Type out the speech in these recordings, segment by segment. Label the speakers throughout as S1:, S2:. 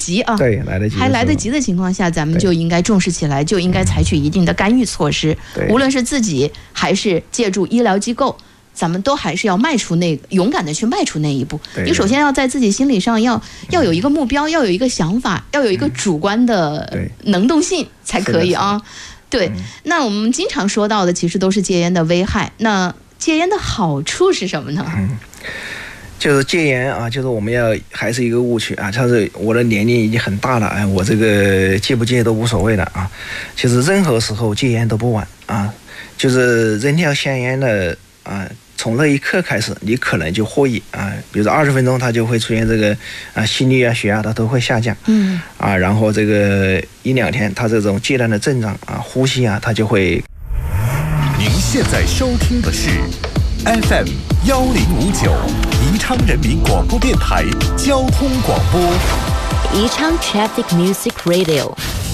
S1: 及啊，
S2: 对，来得及，
S1: 还来得及的情况下，咱们就应该重视起来，就应该采取一定的干预措施，无论是自己还是借助医疗机构。咱们都还是要勇敢的去迈出那一步。你首先要在自己心理上要有一个目标，要有一个想法，要有一个主观的能动性才可以啊。对，那我们经常说到的其实都是戒烟的危害，那戒烟的好处是什么呢？
S2: 就是戒烟啊，就是我们还是一个误区啊，就是我的年龄已经很大了，哎，我这个戒不戒都无所谓了啊。其实任何时候戒烟都不晚啊，就是人要香烟的啊。从那一刻开始，你可能就获益啊，比如说20分钟，它就会出现这个心率啊、血压它都会下降，然后这个1-2天，它这种戒断的症状啊、呼吸啊，它就会。
S3: 您现在收听的是 FM 1059宜昌人民广播电台交通广播，
S4: 宜昌 Traffic Music Radio。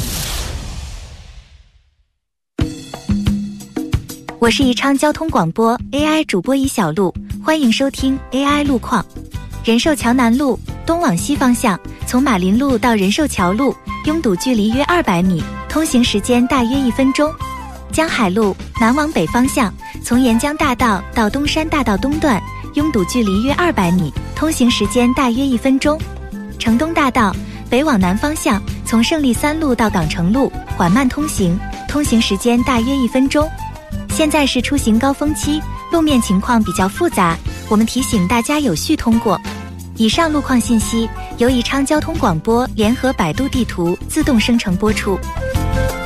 S4: 我是宜昌交通广播 AI 主播宜小璐，欢迎收听 AI 路况。仁寿桥南路东往西方向，从马林路到仁寿桥路拥堵距离约200米，通行时间大约1分钟。江海路南往北方向，从沿江大道到东山大道东段拥堵距离约200米，通行时间大约1分钟。城东大道北往南方向，从胜利3路到港城路缓慢通行，通行时间大约1分钟。现在是出行高峰期，路面情况比较复杂，我们提醒大家有序通过。以上路况信息由宜昌交通广播联合百度地图自动生成播出。